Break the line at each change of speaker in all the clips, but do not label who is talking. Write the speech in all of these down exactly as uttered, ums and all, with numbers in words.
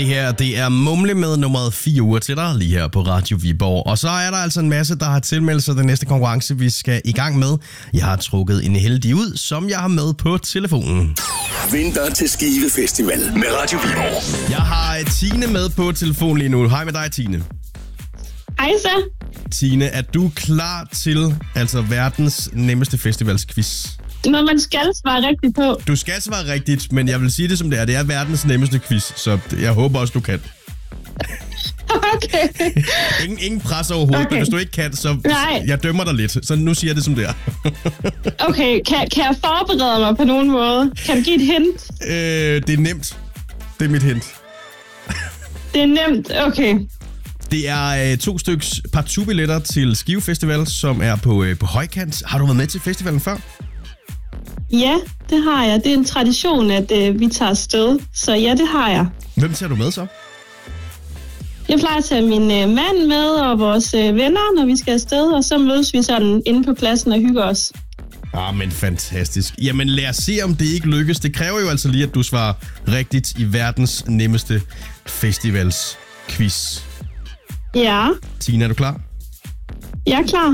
Det her, det er Mumle med nummeret fire uger til dig, lige her på Radio Viborg. Og så er der altså en masse, der har tilmeldt sig den næste konkurrence, vi skal i gang med. Jeg har trukket en heldig ud, som jeg har med på telefonen.
Vinter til Skive Festival med Radio Viborg.
Jeg har Tine med på telefonen lige nu. Hej med dig, Tine.
Hej så.
Tine, er du klar til altså verdens nemmeste festivalsquiz?
Men man skal svare rigtigt på.
Du skal svare rigtigt, men jeg vil sige det som det er. Det er verdens nemmeste quiz, så jeg håber også, du kan.
Okay.
ingen, ingen pres overhovedet, okay. Men hvis du ikke kan, så
Nej.
Jeg dømmer dig lidt. Så nu siger jeg det som det er.
Okay, kan, kan jeg forberede mig på nogen måde? Kan du give et hint?
Øh, det er nemt. Det er mit hint.
Det er nemt, okay.
Det er øh, to styks partout-billetter til Skive Festival, som er på, øh, på højkant. Har du været med til festivalen før?
Ja, det har jeg. Det er en tradition, at øh, vi tager afsted. Så ja, det har jeg.
Hvem tager du med så?
Jeg plejer at tage min øh, mand med og vores øh, venner, når vi skal afsted. Og så mødes vi sådan inde på pladsen og hygger os.
Ah, men fantastisk. Jamen lad os se, om det ikke lykkes. Det kræver jo altså lige, at du svarer rigtigt i verdens nemmeste festivalsquiz.
Ja.
Tina, er du klar?
Jeg er klar.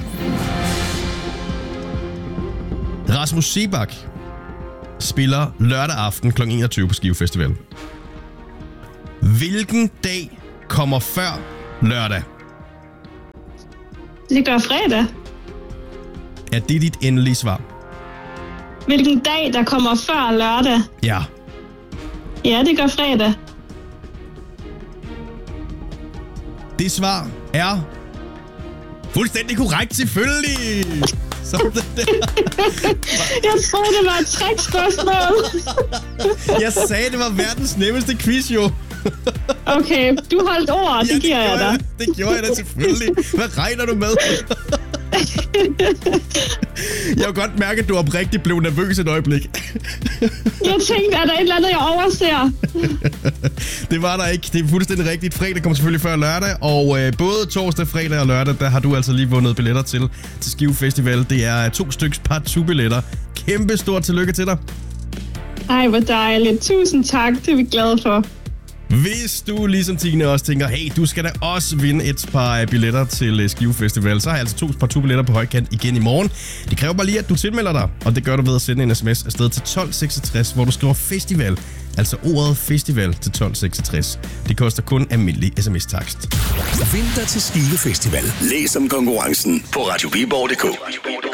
Rasmus Seebach spiller lørdag aften kl. enogtyve på Skive Festival. Hvilken dag kommer før lørdag?
Det gør fredag.
Er det dit endelige svar?
Hvilken dag, der kommer før lørdag?
Ja.
Ja, det gør fredag.
Det svar er fuldstændig korrekt, selvfølgelig. Sådan der.
Jeg troede, det var et trickspørgsmål.
Jeg sagde, det var verdens nemmeste quiz, jo.
Okay, du holdt ord, det,
ja, det
giver jeg dig.
Det, det gjorde jeg da selvfølgelig. Hvad regner du med? Jeg har godt mærke, at du oprigtigt blev nervøs et øjeblik.
Jeg tænkte, er der et eller andet, jeg overser?
Det var der ikke. Det er fuldstændig rigtigt. Fredag kommer selvfølgelig før lørdag, og øh, både torsdag, fredag og lørdag, der har du altså lige vundet billetter til, til Skive Festival. Det er to styks partout-billetter. Kæmpe stort tillykke til dig.
Ej, hvor dejligt. Tusind tak. Det er vi glade for.
Hvis du ligesom Tine også tænker, hey, du skal da også vinde et par billetter til Skive Festival, så har jeg altså to partout-billetter på højkant igen i morgen. Det kræver bare lige, at du tilmelder dig, og det gør du ved at sende en sms afsted til tolv seksogtres, hvor du skriver festival, altså ordet festival til tolv seksogtres. Det koster kun almindelig sms-takst.
Vinter til Skive Festival. Læs om konkurrencen på radio viborg punktum d k.